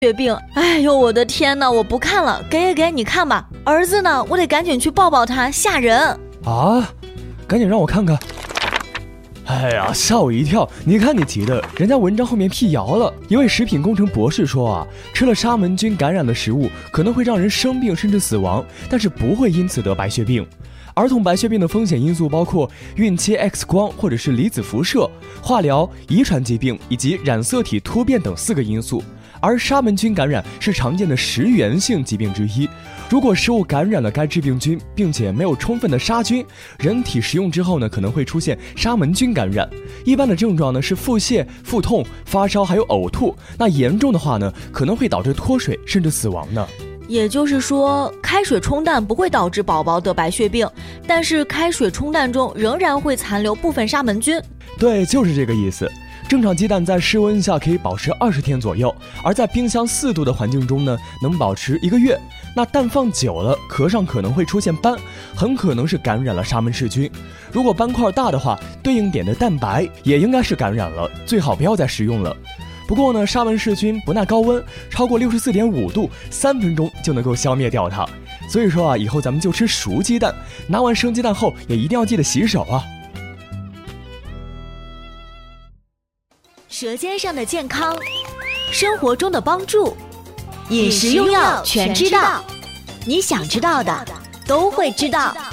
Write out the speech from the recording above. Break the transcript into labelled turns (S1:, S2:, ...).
S1: 血病，哎呦我的天哪，我不看了，给你看吧。儿子呢，我得赶紧去抱抱他，吓人
S2: 啊！赶紧让我看看。哎呀，吓我一跳！你看你急的，人家文章后面辟谣了。一位食品工程博士说啊，吃了沙门菌感染的食物可能会让人生病甚至死亡，但是不会因此得白血病。儿童白血病的风险因素包括孕期 X 光或者是离子辐射、化疗、遗传疾病以及染色体突变等4个因素。而沙门菌感染是常见的食源性疾病之一，如果食物感染了该致病菌，并且没有充分的杀菌，人体食用之后呢，可能会出现沙门菌感染。一般的症状呢是腹泻、腹痛、发烧还有呕吐，那严重的话呢，可能会导致脱水甚至死亡呢。
S1: 也就是说，开水冲淡不会导致宝宝得白血病，但是开水冲淡中仍然会残留部分沙门菌。
S2: 对，就是这个意思。正常鸡蛋在室温下可以保持20天左右，而在冰箱4度的环境中呢，能保持1个月。那蛋放久了，壳上可能会出现斑，很可能是感染了沙门氏菌。如果斑块大的话，对应点的蛋白也应该是感染了，最好不要再食用了。不过呢，沙门氏菌不耐高温，超过64.5度，3分钟就能够消灭掉它。所以说啊，以后咱们就吃熟鸡蛋，拿完生鸡蛋后也一定要记得洗手啊。
S1: 舌尖上的健康，生活中的帮助，饮食用药全知道，你想知道的都会知道。